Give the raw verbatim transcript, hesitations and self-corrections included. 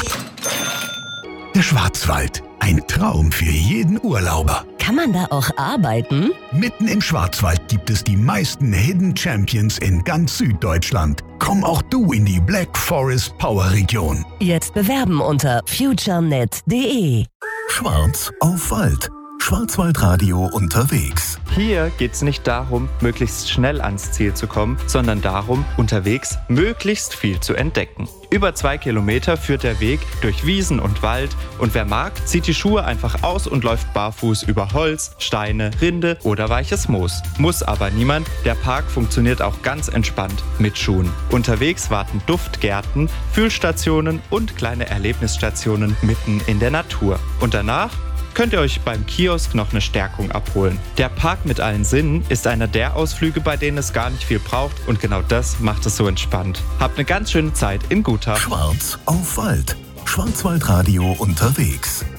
Der Schwarzwald. Ein Traum für jeden Urlauber. Kann man da auch arbeiten? Mitten im Schwarzwald gibt es die meisten Hidden Champions in ganz Süddeutschland. Komm auch du in die Black Forest Power Region. Jetzt bewerben unter futurenet punkt de. Schwarz auf Wald. Schwarzwaldradio unterwegs. Hier geht es nicht darum, möglichst schnell ans Ziel zu kommen, sondern darum, unterwegs möglichst viel zu entdecken. Über zwei Kilometer führt der Weg durch Wiesen und Wald und wer mag, zieht die Schuhe einfach aus und läuft barfuß über Holz, Steine, Rinde oder weiches Moos. Muss aber niemand, der Park funktioniert auch ganz entspannt mit Schuhen. Unterwegs warten Duftgärten, Fühlstationen und kleine Erlebnisstationen mitten in der Natur. Und danach könnt ihr euch beim Kiosk noch eine Stärkung abholen. Der Park mit allen Sinnen ist einer der Ausflüge, bei denen es gar nicht viel braucht und genau das macht es so entspannt. Habt eine ganz schöne Zeit in Gutach. Schwarz auf Wald. Schwarzwaldradio unterwegs.